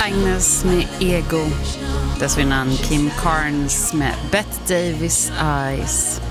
Agnes med Ego. Dessförinnan Kim Carnes med Bette Davis Eyes.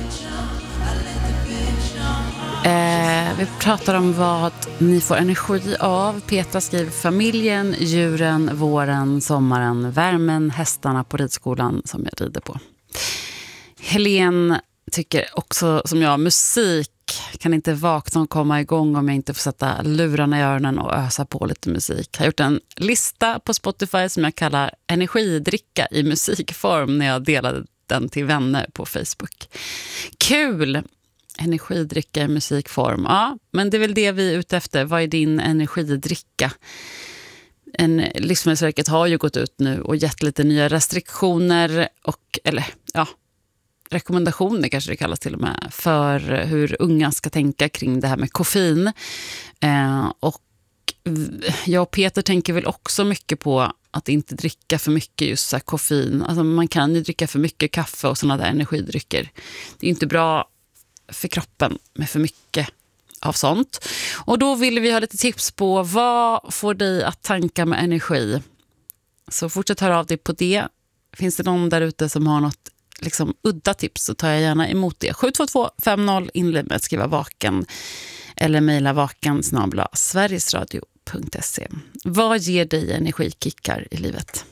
Vi pratar om vad ni får energi av. Petra skriver familjen, djuren, våren, sommaren, värmen, hästarna på ridskolan som jag rider på. Helene tycker också som jag, musik. Kan inte vakna och komma igång om jag inte får sätta lurarna i öronen och ösa på lite musik. Jag har gjort en lista på Spotify som jag kallar energidricka i musikform när jag delade den till vänner på Facebook. Kul! Energidricka i musikform. Ja, men det är väl det vi är ute efter. Vad är din energidricka? Livsmedelsverket har ju gått ut nu och gett lite nya restriktioner rekommendationer kanske det kallas till och med, för hur unga ska tänka kring det här med koffein. Och jag och Peter tänker väl också mycket på att inte dricka för mycket just så här koffein. Alltså man kan ju dricka för mycket kaffe och sådana där energidrycker. Det är inte bra för kroppen med för mycket av sånt. Och då vill vi ha lite tips på vad får dig att tanka med energi. Så fortsätt höra av dig på det. Finns det någon där ute som har något udda tips så tar jag gärna emot det. 72250 inled med att skriva vaken eller mejla vaken@sverigesradio.se. Vad ger dig energikickar i livet?